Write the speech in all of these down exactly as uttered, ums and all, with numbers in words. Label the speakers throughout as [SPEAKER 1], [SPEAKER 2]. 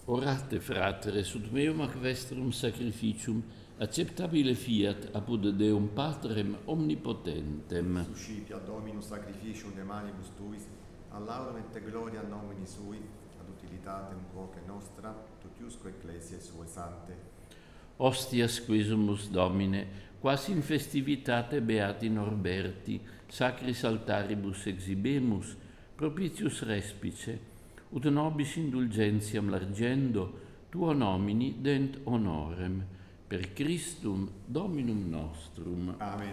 [SPEAKER 1] Orate, fratere, sut meum ac vestrum sacrificium, acceptabile fiat apud Deum Patrem omnipotentem.
[SPEAKER 2] Suscipia Dominus sacrificium de manibus tuis, a laudem et gloria nomini sui, ad utilitatem quoque nostra, tutiusque ecclesiae sue sante.
[SPEAKER 1] Hostias quesumus Domine, quas in festivitate beati Norberti, sacris altaribus exhibemus, propitius respice, ut nobis indulgentiam largendo, tuo nomini dent honorem, per Christum Dominum nostrum.
[SPEAKER 2] Amen.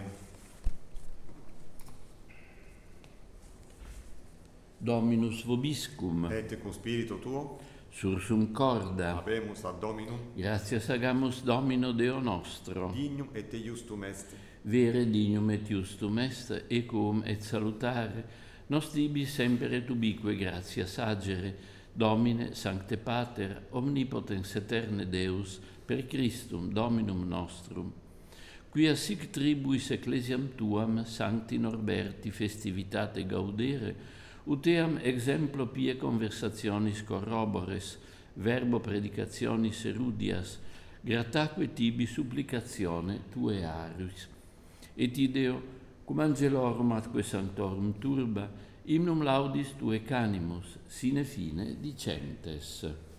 [SPEAKER 1] Dominus vobiscum,
[SPEAKER 2] Et cum spiritu tuo,
[SPEAKER 1] sursum corda,
[SPEAKER 2] habemus ad Dominum,
[SPEAKER 1] gratias agamus Domino Deo nostro,
[SPEAKER 2] dignum et iustum est,
[SPEAKER 1] vere dignum et justum est, equum et salutare, nos tibi semper et ubique gratias agere, Domine, Sancte Pater, omnipotens eterne Deus, per Christum Dominum nostrum, quia sic tribuis ecclesiam tuam, Sancti Norberti, festivitate gaudere, uteam exemplo pie conversationis corrobores, verbo predicationis erudias, grataque tibi supplicatione tue aris. Et ideo, cum angelorum atque sanctorum turba, imnum laudis tue canimus, sine fine dicentes.